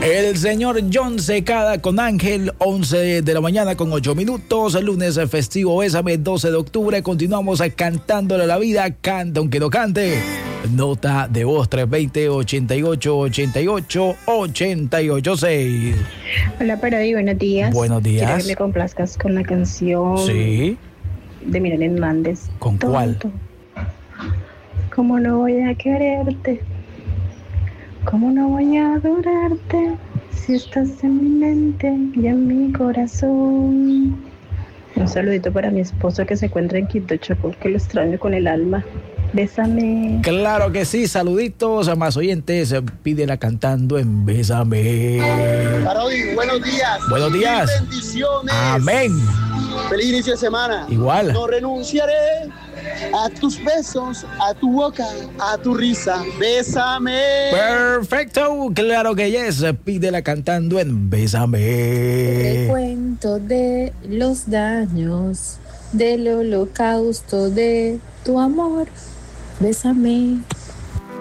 El señor John Secada con Ángel, 11 de la mañana con 8 minutos. El lunes festivo, Bésame, 12 de octubre. Continuamos cantándole a la vida. Canta aunque no cante. Nota de voz 320-88-88-886. Hola, Parodi, buenos días. Buenos días. Quiero que me complazcas con la canción Sí. de Miriam Hernández. ¿Con cuál? ¿Cómo no voy a quererte? ¿Cómo no voy a adorarte? Si estás en mi mente y en mi corazón. Un saludito para mi esposo que se encuentra en Quito, Chocó, que lo extraño con el alma. Bésame. Claro que sí, saluditos a más oyentes. Pídela cantando en Bésame. Parodi, buenos días. Buenos días. Mil bendiciones. Amén. Feliz inicio de semana. Igual. No renunciaré a tus besos, a tu boca, a tu risa. Bésame. Perfecto, claro que yes. Pídela cantando en Bésame. El cuento de los daños del holocausto de tu amor. Bésame.